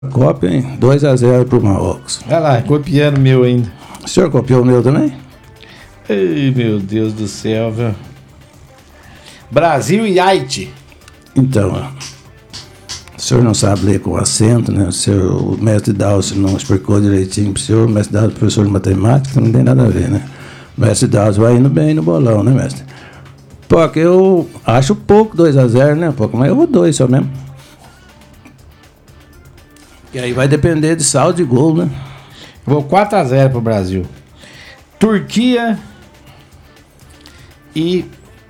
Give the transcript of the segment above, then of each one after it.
Copa, hein? 2-0 pro Marrocos. Olha lá, copiando o meu ainda. O senhor copiou o meu também? Ei, meu Deus do céu, velho. Brasil e Haiti. Então, o senhor não sabe ler com acento, né? O mestre Dalcio não explicou direitinho pro senhor. O mestre Dalcio é professor de matemática, não tem nada a ver, né? O mestre Dalcio vai indo bem no bolão, né, mestre? Pô, que eu acho pouco 2-0, né? Pouco, mas eu vou 2 só mesmo. E aí vai depender de saldo de gol, né? Vou 4-0 pro Brasil. Turquia e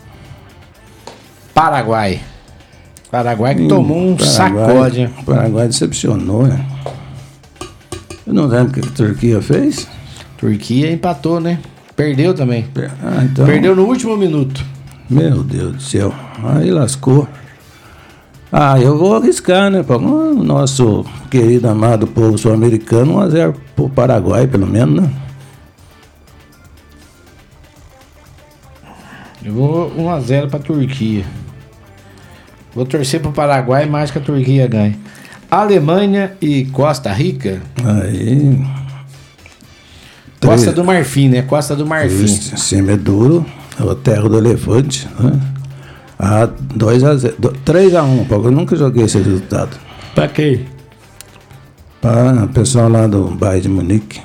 Paraguai. Paraguai que tomou um sacode. O Paraguai decepcionou, né? Eu não lembro o que a Turquia fez. Turquia empatou, né? Perdeu também. Então, perdeu no último minuto. Meu Deus do céu. Aí lascou. Eu vou arriscar, né? O nosso querido, amado povo sul-americano, 1-0 pro Paraguai, pelo menos, né? Eu vou 1-0 pra Turquia. Vou torcer pro Paraguai, mais que a Turquia ganhe. Alemanha e Costa Rica. Aí. Costa do Marfim, né? Costa do Marfim. Cima é duro. É o terra do elefante, né? 2-0, 3-1, porque eu nunca joguei esse resultado. Pra quê? Para o pessoal lá do Bayern de Munique.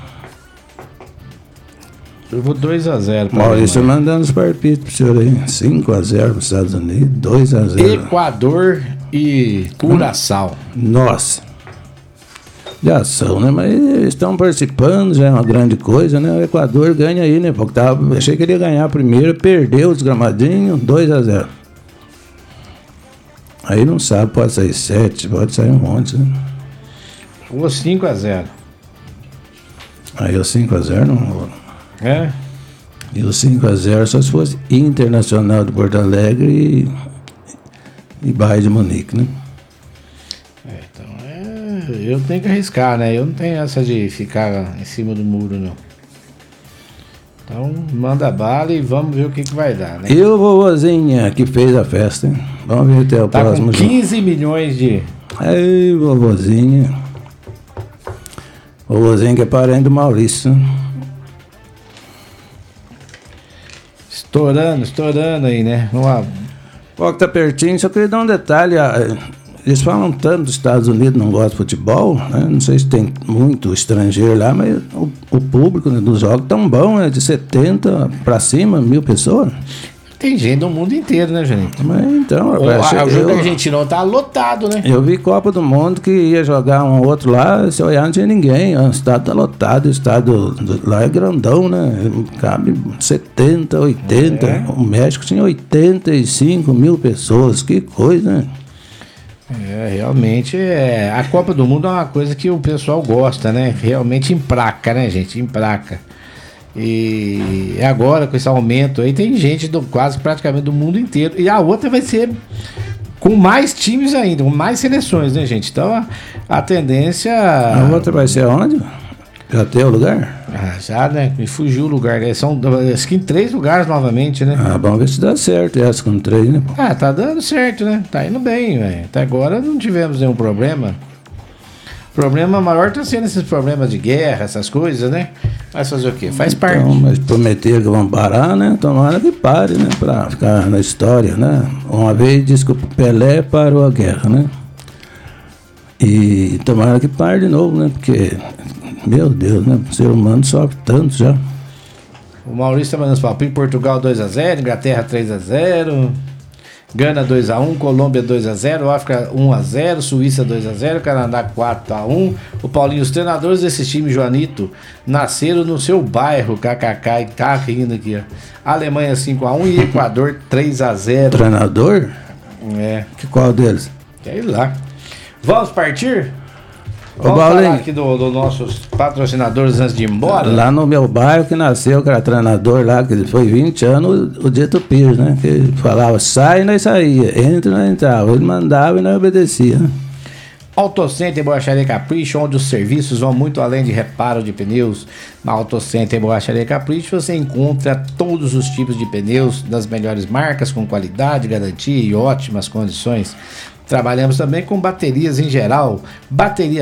Eu vou 2-0. Maurício mandando os palpites pro senhor aí. 5-0 para os Estados Unidos, 2-0. Equador e Curaçao. Nossa. Já são, né? Mas eles estão participando, já é uma grande coisa, né? O Equador ganha aí, né? Porque achei que ele ia ganhar primeiro, perdeu os gramadinhos, 2-0. Aí não sabe, pode sair 7, pode sair um monte, né? Vou 5-0. Aí o 5-0 não rola. É? E o 5-0 só se fosse Internacional de Porto Alegre e Bayern de Munique, né? Eu tenho que arriscar, né? Eu não tenho essa de ficar em cima do muro, não. Então, manda bala e vamos ver o que vai dar, né? E o vovozinha que fez a festa, hein? Vamos ver até o próximo com 15 milhões de... Aí, vovozinha. Vovozinha que é parente do Maurício, né? Estourando aí, né? Pô, que tá pertinho, só queria dar um detalhe. Eles falam tanto dos Estados Unidos não gosta de futebol, né? Não sei se tem muito estrangeiro lá, mas o público, né, dos jogos tão bom, é de 70 para cima, 1.000 pessoas. Tem gente do mundo inteiro, né, gente? Mas então, o jogo da Argentina tá lotado, né? Eu vi Copa do Mundo que ia jogar um outro lá, se olhar não tinha ninguém. O estádio tá lotado, o estádio lá é grandão, né? Cabe 70, 80. O México tinha 85 mil pessoas, que coisa, né? Realmente, a Copa do Mundo é uma coisa que o pessoal gosta, né? Realmente emplaca, né, gente? Emplaca. E agora, com esse aumento aí, tem gente quase praticamente do mundo inteiro. E a outra vai ser com mais times ainda, com mais seleções, né, gente? Então, a tendência... A outra vai ser aonde? Já tem o lugar? Já, né? Me fugiu o lugar. São, acho que em 3 lugares novamente, né? Vamos ver se dá certo essa com 3, né? Tá dando certo, né? Tá indo bem, velho. Até agora não tivemos nenhum problema. O problema maior tá sendo esses problemas de guerra, essas coisas, né? Mas fazer o quê? Faz parte. Então, mas prometeram que vão parar, né? Tomara que pare, né? Pra ficar na história, né? Uma vez disse que o Pelé parou a guerra, né? E tomara que pare de novo, né? Porque, meu Deus, né? O ser humano sofre tanto já. O Maurício tá mandando palpite. Portugal 2-0, Inglaterra 3-0, Gana 2-1, Colômbia 2-0, África 1-0, Suíça 2-0, Canadá 4-1. O Paulinho, os treinadores desses times, Joanito, nasceram no seu bairro, kkk, e tá rindo aqui, ó. Alemanha 5-1 e Equador 3-0. Treinador? É. Qual deles? Sei lá. Vamos partir? Ô, Vamos Paulinho, falar aqui dos nossos patrocinadores antes de ir embora? Lá no meu bairro que nasceu, que era treinador lá, que foi 20 anos, o Dito Pires, né? Que ele falava, sai e nós saía, entra e nós entrava. Ele mandava e nós obedecia. Autocenter e Borracharia Capricho, onde os serviços vão muito além de reparo de pneus. Na Autocenter e Borracharia Capricho você encontra todos os tipos de pneus das melhores marcas, com qualidade, garantia e ótimas condições. Trabalhamos também com baterias em geral, bateria